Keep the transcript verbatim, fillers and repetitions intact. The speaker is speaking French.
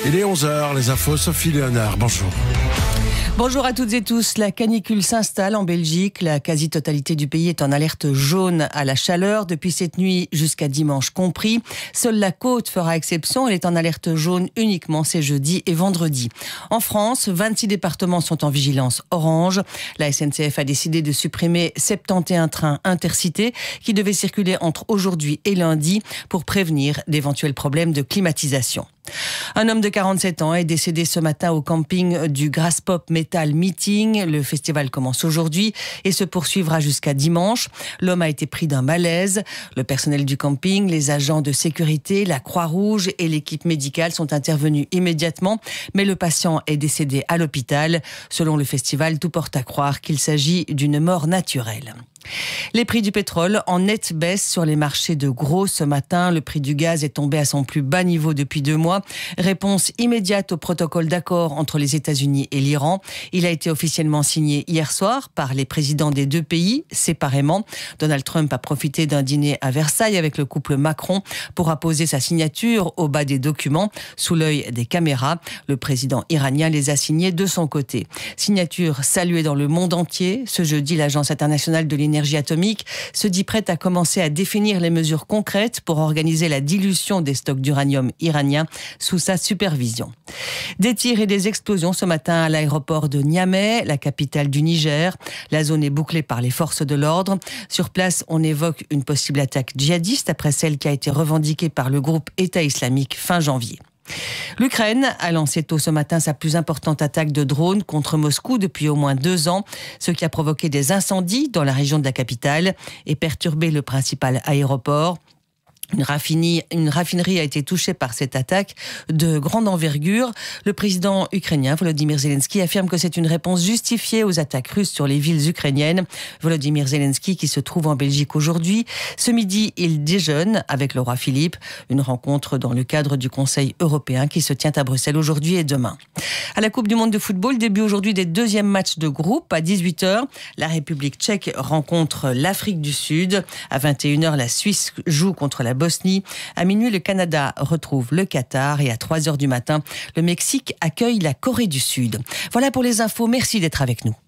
Il est onze heures, les infos, Sophie Léonard, bonjour. Bonjour à toutes et tous. La canicule s'installe en Belgique. La quasi-totalité du pays est en alerte jaune à la chaleur depuis cette nuit jusqu'à dimanche compris. Seule la côte fera exception. Elle est en alerte jaune uniquement ces jeudi et vendredi. En France, vingt-six départements sont en vigilance orange. La S N C F a décidé de supprimer soixante et onze trains intercités qui devaient circuler entre aujourd'hui et lundi pour prévenir d'éventuels problèmes de climatisation. Un homme de quarante-sept ans est décédé ce matin au camping du Graspop Metal Meeting. Le festival commence aujourd'hui et se poursuivra jusqu'à dimanche. L'homme a été pris d'un malaise. Le personnel du camping, les agents de sécurité, la Croix-Rouge et l'équipe médicale sont intervenus immédiatement, mais le patient est décédé à l'hôpital. Selon le festival, tout porte à croire qu'il s'agit d'une mort naturelle. Les prix du pétrole en nette baisse sur les marchés de gros ce matin. Le prix du gaz est tombé à son plus bas niveau depuis deux mois. Réponse immédiate au protocole d'accord entre les États-Unis et l'Iran. Il a été officiellement signé hier soir par les présidents des deux pays, séparément. Donald Trump a profité d'un dîner à Versailles avec le couple Macron pour apposer sa signature au bas des documents, sous l'œil des caméras. Le président iranien les a signés de son côté. Signature saluée dans le monde entier. Ce jeudi, l'Agence internationale de l'énergie atomique se dit prête à commencer à définir les mesures concrètes pour organiser la dilution des stocks d'uranium iranien sous sa supervision. Des tirs et des explosions ce matin à l'aéroport de Niamey, la capitale du Niger. La zone est bouclée par les forces de l'ordre. Sur place, on évoque une possible attaque djihadiste après celle qui a été revendiquée par le groupe État islamique fin janvier. L'Ukraine a lancé tôt ce matin sa plus importante attaque de drones contre Moscou depuis au moins deux ans, ce qui a provoqué des incendies dans la région de la capitale et perturbé le principal aéroport. Une raffinerie, une raffinerie a été touchée par cette attaque de grande envergure. Le président ukrainien Volodymyr Zelensky affirme que c'est une réponse justifiée aux attaques russes sur les villes ukrainiennes. Volodymyr Zelensky qui se trouve en Belgique aujourd'hui. Ce midi, il déjeune avec le roi Philippe. Une rencontre dans le cadre du Conseil européen qui se tient à Bruxelles aujourd'hui et demain. À la Coupe du monde de football, début aujourd'hui des deuxièmes matchs de groupe à dix-huit heures. La République tchèque rencontre l'Afrique du Sud. À vingt et une heures, la Suisse joue contre la Bosnie. À minuit, le Canada retrouve le Qatar et à trois heures du matin, le Mexique accueille la Corée du Sud. Voilà pour les infos. Merci d'être avec nous.